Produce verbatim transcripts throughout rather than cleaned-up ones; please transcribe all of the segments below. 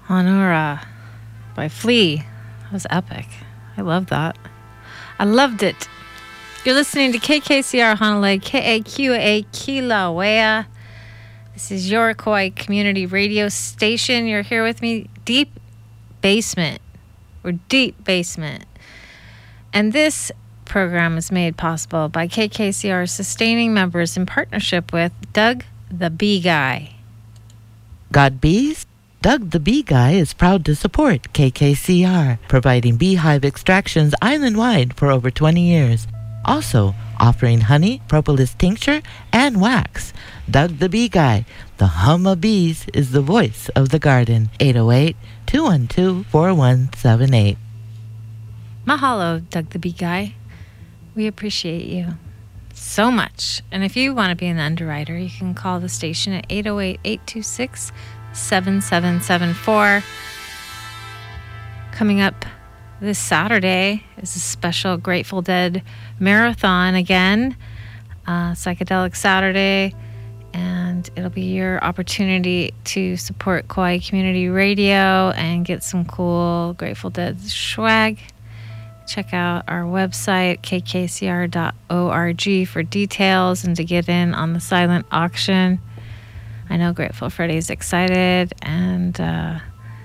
Honora by Flea. That was epic. I love that. I loved it. You're listening to K K C R Honolulu, K A Q A Kilauea. This is your Kauai community radio station. You're here with me, Deep Basement. We're Deep Basement. And this program is made possible by K K C R sustaining members in partnership with Doug the Bee Guy. Got bees? Doug the Bee Guy is proud to support K K C R, providing beehive extractions island-wide for over twenty years. Also offering honey, propolis tincture, and wax. Doug the Bee Guy, the hum of bees, is the voice of the garden. eight oh eight, two one two, four one seven eight. Mahalo, Doug the Bee Guy. We appreciate you so much. And if you want to be an underwriter, you can call the station at eight oh eight, eight two six, seven seven seven four. Coming up this Saturday is a special Grateful Dead marathon again, uh, Psychedelic Saturday, and it'll be your opportunity to support Kauai Community Radio and get some cool Grateful Dead swag. Check out our website, k k c r dot org, for details and to get in on the silent auction. I know Grateful Freddy's excited, and uh,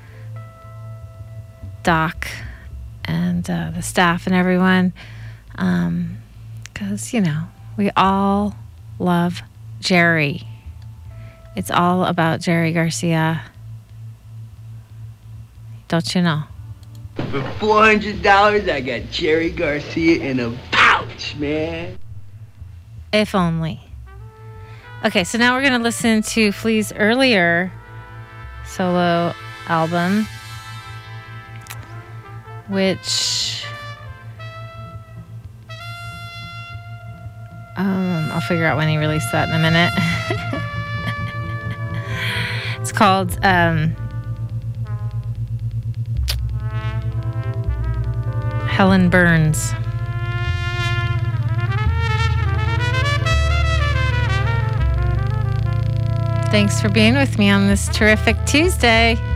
Doc and uh, the staff and everyone, because, um, you know, we all love Jerry. It's all about Jerry Garcia. Don't you know? For four hundred dollars, I got Jerry Garcia in a pouch, man. If only. Okay, so now we're going to listen to Flea's earlier solo album, which um, I'll figure out when he released that in a minute. It's called um, Helen Burns. Thanks for being with me on this terrific Tuesday.